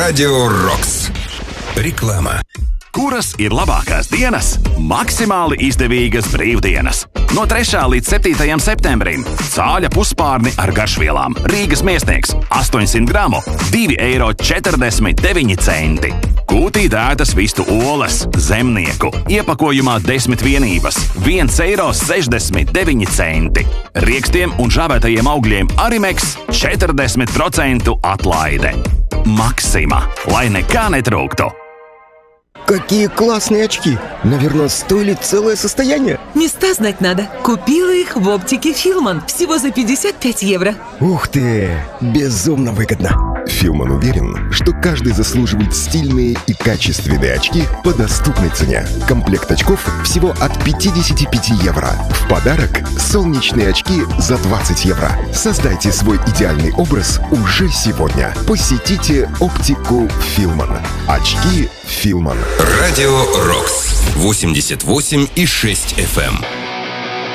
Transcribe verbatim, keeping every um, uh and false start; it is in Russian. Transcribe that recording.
Radio Rocks. Reklāmā. Kuras ir labākās dienas? Maksimāli izdevīgas brīvdienas. No trešā līdz septītajam septembrim cāļa puspārni ar garšvielām. Rīgas Miesnieks astoņsimt gramu, divi eiro četrdesmit deviņi centi. Kūtī dētas vistu olas, zemnieku, iepakojumā desmit vienības, viens eiro sešdesmit deviņi centi. Riekstiem un žāvētajiem augļiem Arimeks četrdesmit procentu atlaide. Maksima, lai nekā netrūktu. Какие классные очки! Наверное, стоили целое состояние. Места знать надо. Купила их в оптике Филман. Всего за пятьдесят пять евро. Ух ты! Безумно выгодно. Филман уверен, что каждый заслуживает стильные и качественные очки по доступной цене. Комплект очков всего от пятьдесят пять евро. В подарок солнечные очки за двадцать евро. Создайте свой идеальный образ уже сегодня. Посетите оптику Филман. Очки Филман. Радио Рокс. восемьдесят восемь и шесть эф эм.